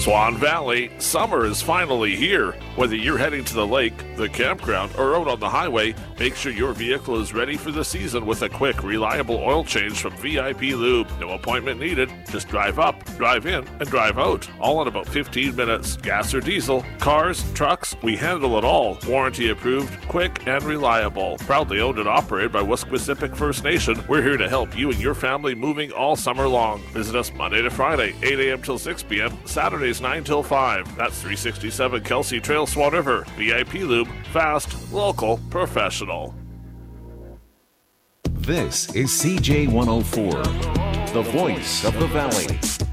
Swan Valley, summer is finally here. Whether you're heading to the lake, the campground, or out on the highway, make sure your vehicle is ready for the season with a quick, reliable oil change from VIP Lube. No appointment needed. Just drive up, drive in, and drive out. All in about 15 minutes. Gas or diesel, cars, trucks, we handle it all. Warranty approved, quick, and reliable. Proudly owned and operated by Wesquisipic First Nation, we're here to help you and your family moving all summer long. Visit us Monday to Friday, 8 a.m. till 6 p.m., Saturdays 9 till 5. That's 367 Kelsey Trail, Swan River. VIP Lube, fast, local, professional. This is CJ104, the voice of the valley.